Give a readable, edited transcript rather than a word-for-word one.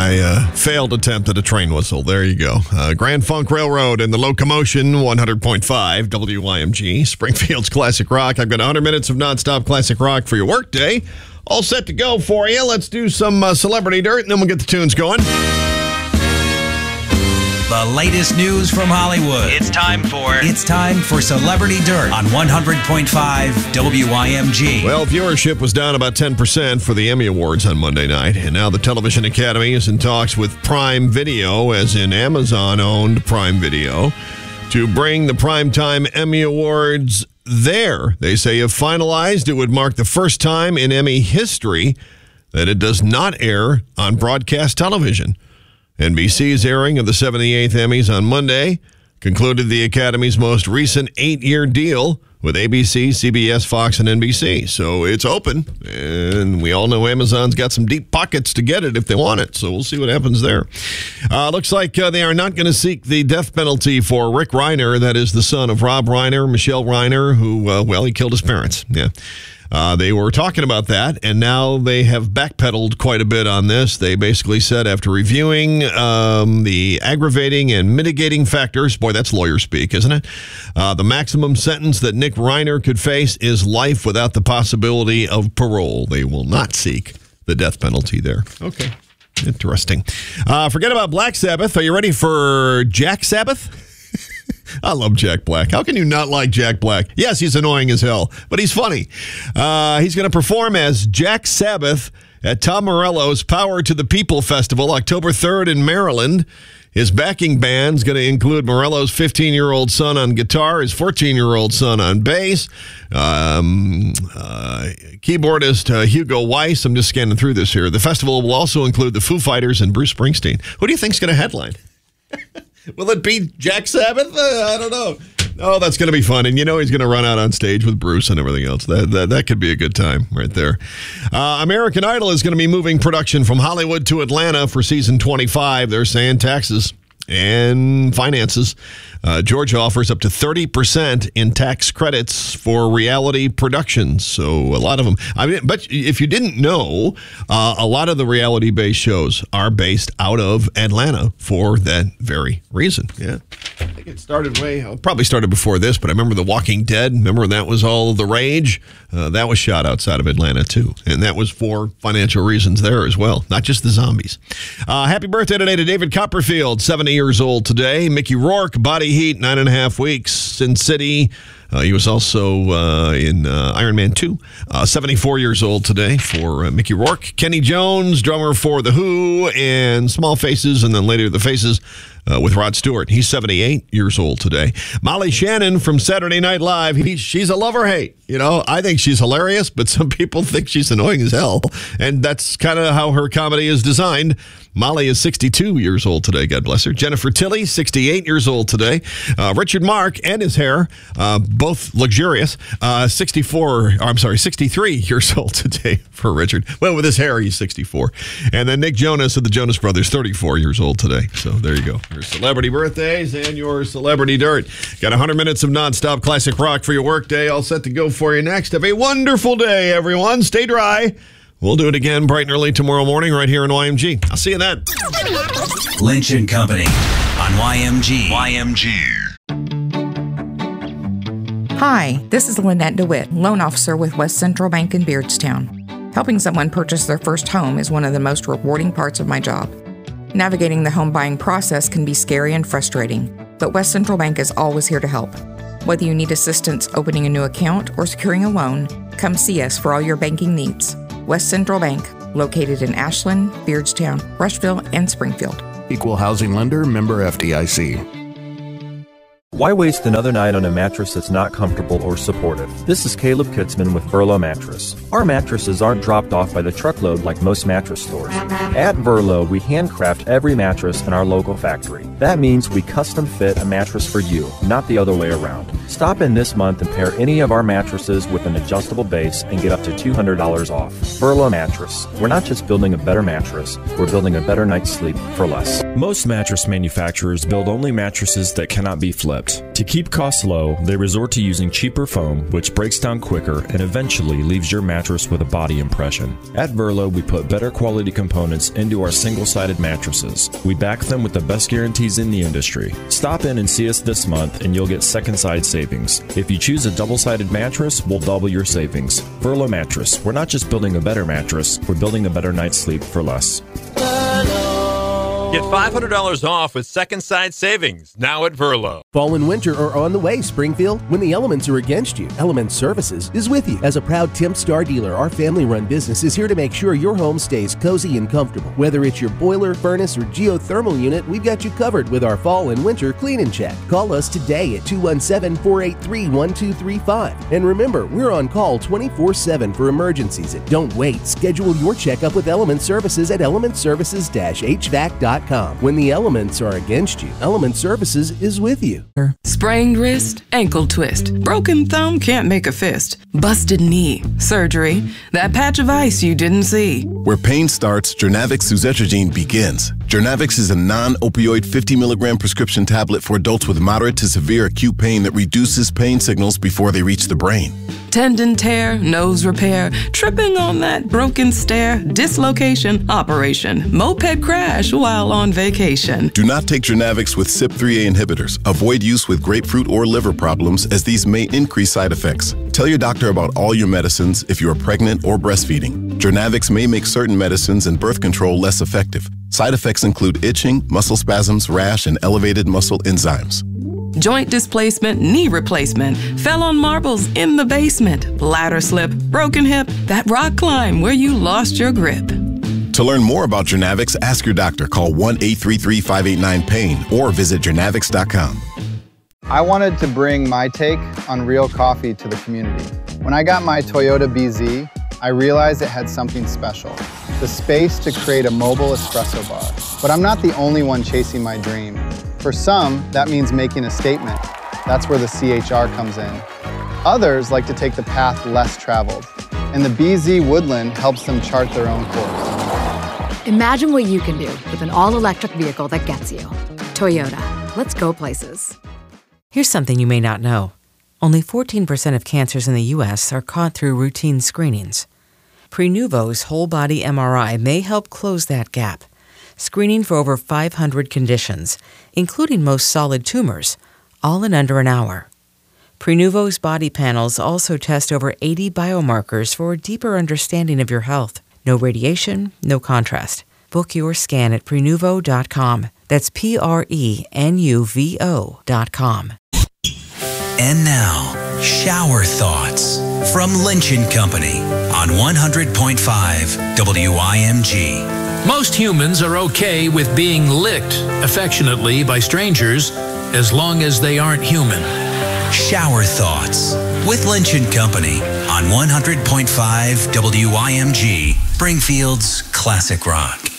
my failed attempt at a train whistle. There you go. Grand Funk Railroad and the Locomotion, 100.5 WYMG, Springfield's Classic Rock. I've got 100 minutes of nonstop classic rock for your workday. All set to go for you. Let's do some celebrity dirt, and then we'll get the tunes going. The latest news from Hollywood. It's time for Celebrity Dirt on 100.5 WYMG. Well, viewership was down about 10% for the Emmy Awards on Monday night, and now the Television Academy is in talks with Prime Video, as in Amazon-owned Prime Video, to bring the Primetime Emmy Awards there. They say if finalized, it would mark the first time in Emmy history that it does not air on broadcast television. NBC's airing of the 78th Emmys on Monday concluded the Academy's most recent 8-year deal with ABC, CBS, Fox, and NBC. So it's open, and we all know Amazon's got some deep pockets to get it if they want it. So we'll see what happens there. Looks like they are not going to seek the death penalty for Rick Reiner. That is the son of Rob Reiner, Michelle Reiner, who, he killed his parents. Yeah. They were talking about that, and now they have backpedaled quite a bit on this. They basically said after reviewing the aggravating and mitigating factors, boy, that's lawyer speak, isn't it? The maximum sentence that Nick Reiner could face is life without the possibility of parole. They will not seek the death penalty there. Okay, interesting. Forget about Black Sabbath. Are you ready for Jack Sabbath? I love Jack Black. How can you not like Jack Black? Yes, he's annoying as hell, but he's funny. He's going to perform as Jack Sabbath at Tom Morello's Power to the People Festival, October 3rd in Maryland. His backing band's going to include Morello's 15-year-old son on guitar, his 14-year-old son on bass, keyboardist Hugo Weiss. I'm just scanning through this here. The festival will also include the Foo Fighters and Bruce Springsteen. Who do you think's going to headline? Will it be Jack Sabbath? I don't know. Oh, that's going to be fun. And he's going to run out on stage with Bruce and everything else. That could be a good time right there. American Idol is going to be moving production from Hollywood to Atlanta for season 25. They're saying taxes and finances. Georgia offers up to 30% in tax credits for reality productions. So a lot of them. But if you didn't know, a lot of the reality-based shows are based out of Atlanta for that very reason. Yeah. I think it started probably started before this, but I remember The Walking Dead. Remember when that was all the rage? That was shot outside of Atlanta, too. And that was for financial reasons there as well, not just the zombies. Happy birthday today to David Copperfield, 70 years old today. Mickey Rourke, Body Heat, 9.5 weeks. Sin City. He was also in Iron Man 2. 74 years old today for Mickey Rourke. Kenny Jones, drummer for The Who, and Small Faces, and then later The Faces with Rod Stewart. He's 78 years old today. Molly Shannon from Saturday Night Live. She's a love or hate. I think she's hilarious, but some people think she's annoying as hell. And that's kind of how her comedy is designed. Molly is 62 years old today. God bless her. Jennifer Tilly, 68 years old today. Richard Mark and his hair, both luxurious. 63 years old today for Richard. Well, with his hair, he's 64. And then Nick Jonas of the Jonas Brothers, 34 years old today. So there you go. Your celebrity birthdays and your celebrity dirt. Got 100 minutes of nonstop classic rock for your workday. All set to go for you next. Have a wonderful day, everyone. Stay dry. We'll do it again bright and early tomorrow morning right here in YMG. I'll see you then. Lynch and Company on YMG. Hi, this is Lynette DeWitt, loan officer with West Central Bank in Beardstown. Helping someone purchase their first home is one of the most rewarding parts of my job. Navigating the home buying process can be scary and frustrating, but West Central Bank is always here to help. Whether you need assistance opening a new account or securing a loan, come see us for all your banking needs. West Central Bank, located in Ashland, Beardstown, Rushville, and Springfield. Equal housing lender, member FDIC. Why waste another night on a mattress that's not comfortable or supportive? This is Caleb Kitzman with Verlo Mattress. Our mattresses aren't dropped off by the truckload like most mattress stores. At Verlo, we handcraft every mattress in our local factory. That means we custom fit a mattress for you, not the other way around. Stop in this month and pair any of our mattresses with an adjustable base and get up to $200 off. Verlo Mattress. We're not just building a better mattress, we're building a better night's sleep for less. Most mattress manufacturers build only mattresses that cannot be flipped. To keep costs low, they resort to using cheaper foam, which breaks down quicker and eventually leaves your mattress with a body impression. At Verlo, we put better quality components into our single-sided mattresses. We back them with the best guarantees in the industry. Stop in and see us this month and you'll get second-side savings. If you choose a double-sided mattress, we'll double your savings. Verlo Mattress. We're not just building a better mattress, we're building a better night's sleep for less. Get $500 off with second side savings now at Verlo. Fall and winter are on the way, Springfield. When the elements are against you, Element Services is with you. As a proud Temp Star dealer, our family-run business is here to make sure your home stays cozy and comfortable. Whether it's your boiler, furnace, or geothermal unit, we've got you covered with our fall and winter clean and check. Call us today at 217-483-1235. And remember, we're on call 24/7 for emergencies. And don't wait. Schedule your checkup with Element Services at elementservices-hvac.com. When the elements are against you, Element Services is with you. Sprained wrist, ankle twist, broken thumb, can't make a fist, busted knee, surgery, that patch of ice you didn't see. Where pain starts, Jernavix suzetrigine begins. Jernavix is a non-opioid 50 milligram prescription tablet for adults with moderate to severe acute pain that reduces pain signals before they reach the brain. Tendon tear, nose repair, tripping on that broken stair, dislocation, operation, moped crash while on vacation. Do not take Jernavix with CYP3A inhibitors. Avoid use with grapefruit or liver problems as these may increase side effects. Tell your doctor about all your medicines if you are pregnant or breastfeeding. Jernavix may make certain medicines and birth control less effective. Side effects include itching, muscle spasms, rash, and elevated muscle enzymes. Joint displacement, knee replacement, fell on marbles in the basement, ladder slip, broken hip, that rock climb where you lost your grip. To learn more about Jernavix, ask your doctor. Call 1-833-589-PAIN or visit jernavix.com. I wanted to bring my take on real coffee to the community. When I got my Toyota BZ, I realized it had something special, the space to create a mobile espresso bar. But I'm not the only one chasing my dream. For some, that means making a statement. That's where the CHR comes in. Others like to take the path less traveled, and the BZ Woodland helps them chart their own course. Imagine what you can do with an all-electric vehicle that gets you. Toyota. Let's go places. Here's something you may not know. Only 14% of cancers in the U.S. are caught through routine screenings. Prenuvo's whole-body MRI may help close that gap, screening for over 500 conditions, including most solid tumors, all in under an hour. Prenuvo's body panels also test over 80 biomarkers for a deeper understanding of your health. No radiation, no contrast. Book your scan at Prenuvo.com. That's Prenuvo.com. And now, shower thoughts from Lynch & Company on 100.5 WIMG. Most humans are okay with being licked affectionately by strangers as long as they aren't human. Shower thoughts with Lynch & Company on 100.5 WIMG, Springfield's classic rock.